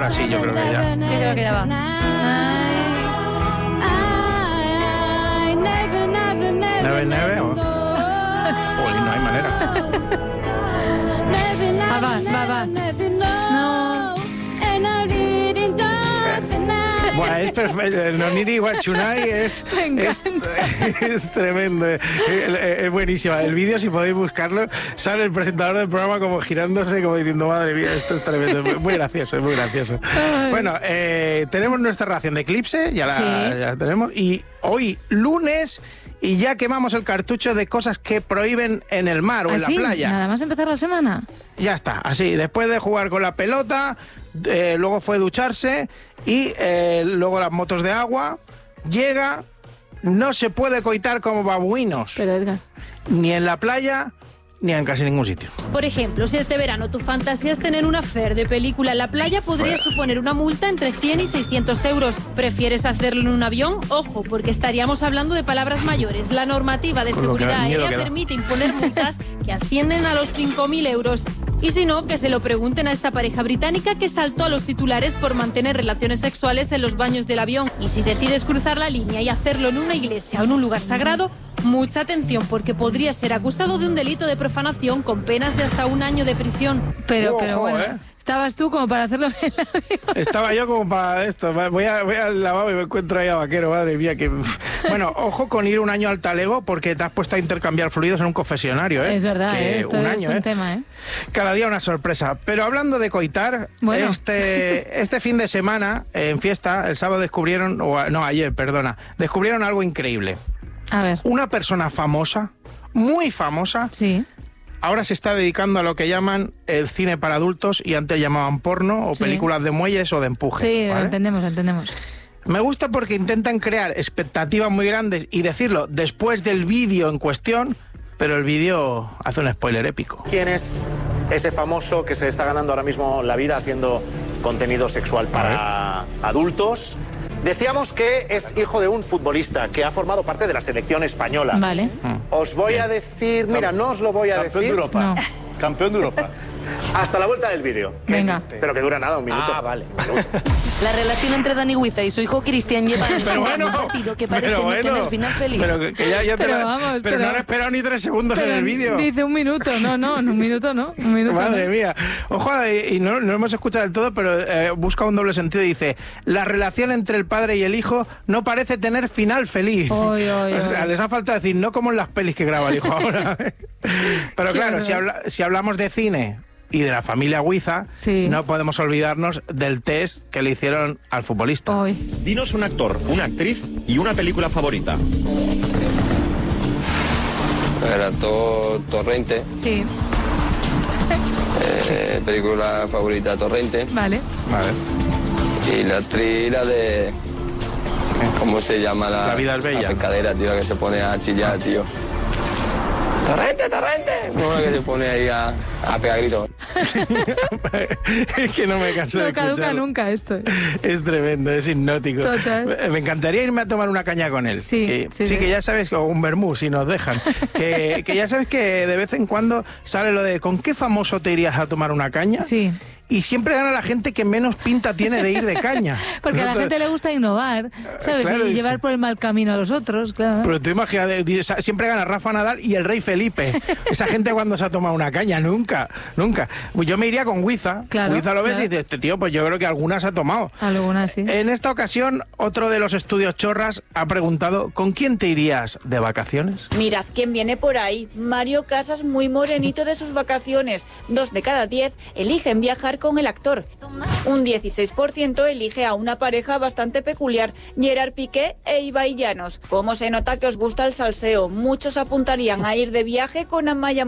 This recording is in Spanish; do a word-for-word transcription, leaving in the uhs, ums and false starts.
ahora sí, yo creo que ya. Yo creo que ya va. Neve, neve, o... Jolín, no hay manera. Ah, va, va, va. No. Bueno, es perfecto. El Noniri Guachunai es, es, es tremendo. Es, es buenísima. El vídeo, si podéis buscarlo, sale el presentador del programa como girándose, como diciendo, madre mía, esto es tremendo. Es muy gracioso, es muy gracioso. Ay. Bueno, eh, tenemos nuestra ración de Eclipse, ya la, sí. ya la tenemos. Y hoy, lunes, y ya quemamos el cartucho de cosas que prohíben en el mar o ¿Ah, en la sí? playa. Nada más empezar la semana. Ya está, así. Después de jugar con la pelota, eh, luego fue ducharse y eh, luego las motos de agua. Llega, no se puede coitar como babuinos. Pero Edgar, ni en la playa, ni en casi ningún sitio. Por ejemplo, si este verano tu fantasía es tener una affair de película en la playa, podría Fuera. suponer una multa entre cien y seiscientos euros. ¿Prefieres hacerlo en un avión? Ojo, porque estaríamos hablando de palabras mayores. La normativa de seguridad aérea permite imponer multas que ascienden a los cinco mil euros. Y si no, que se lo pregunten a esta pareja británica que saltó a los titulares por mantener relaciones sexuales en los baños del avión. Y si decides cruzar la línea y hacerlo en una iglesia o en un lugar sagrado, mucha atención, porque podría ser acusado de un delito de profanación con penas de hasta un año de prisión. Pero, Ojo, pero bueno, ¿eh? Estabas tú como para hacerlo en el avión. Estaba yo como para esto. Voy, a, voy al lavabo y me encuentro ahí a Vaquero, madre mía. Que... Bueno, ojo con ir un año al talego porque te has puesto a intercambiar fluidos en un confesionario, ¿eh? Es verdad, que ¿eh? Esto un es año, un ¿eh? tema, ¿eh? Cada día una sorpresa. Pero hablando de coitar, bueno. este, este fin de semana, en fiesta, el sábado descubrieron, o no, ayer, perdona, descubrieron algo increíble. A ver. Una persona famosa, muy famosa, sí. ahora se está dedicando a lo que llaman el cine para adultos y antes llamaban porno o sí. películas de muelles o de empuje. Sí, ¿vale? lo entendemos, lo entendemos. Me gusta porque intentan crear expectativas muy grandes y decirlo después del vídeo en cuestión, pero el vídeo hace un spoiler épico. ¿Quién es ese famoso que se está ganando ahora mismo la vida haciendo contenido sexual para adultos? Decíamos que es hijo de un futbolista que ha formado parte de la selección española. Vale. Os voy a decir, mira, no os lo voy a Campeón decir. de Europa. No. Campeón de Europa. Hasta la vuelta del vídeo. Venga. Pero que dura nada, un minuto. Ah, vale. Un minuto. La relación entre Dani Huiza y su hijo Cristian lleva en Pero bueno, un partido que parece pero no bueno, tener final feliz. Pero, que, que ya, ya te Pero la- vamos, pero, pero- no han esperado ni tres segundos Pero en el vídeo. dice un minuto, no, no, en un minuto no. Un minuto Madre no. mía. Ojo, y, y no, no hemos escuchado del todo, pero eh, busca un doble sentido y dice, la relación entre el padre y el hijo no parece tener final feliz. Oy, oy, O sea, oy. les ha faltado decir, no como en las pelis que graba el hijo ahora. Pero Qué claro, si, horror. habla- si hablamos de cine y de la familia Huiza, Sí. no podemos olvidarnos del test que le hicieron al futbolista. Hoy. Dinos un actor, una actriz y una película favorita. El actor Torrente, Sí, eh, película favorita Torrente, vale. Vale. y la actriz la de... ¿Cómo se llama la...? La vida es bella. La pescadera, tío, la que se pone a chillar, tío. ¡Torrente, Torrente! No, la que se pone ahí a, a pegar gritos. Es que no me canso de No caduca escucharlo. nunca esto. Es tremendo, es hipnótico. Total. Me encantaría irme a tomar una caña con él. Sí, que, sí, sí, sí. que ya sabes, o un vermú, si nos dejan. que, que ya sabes que de vez en cuando sale lo de ¿con qué famoso te irías a tomar una caña? Sí. Y siempre gana la gente que menos pinta tiene de ir de caña. Porque a la Entonces, gente le gusta innovar, ¿sabes? Claro, y dice- llevar por el mal camino a los otros, claro. Pero tú imagínate, siempre gana Rafa Nadal y el rey Felipe. Esa gente cuando se ha tomado una caña, nunca, nunca. Yo me iría con Huiza. Claro, Huiza lo ves claro. y dices, este tío, pues yo creo que alguna se ha tomado. Alguna sí. En esta ocasión, otro de los estudios chorras ha preguntado, ¿con quién te irías de vacaciones? Mirad quién viene por ahí. Mario Casas, muy morenito de sus vacaciones. Dos de cada diez eligen viajar con el actor. Un dieciséis por ciento elige a una pareja bastante peculiar, Gerard Piqué e Ibai Llanos. ¿Cómo se nota que os gusta el salseo? Muchos apuntarían a ir de viaje con Amaya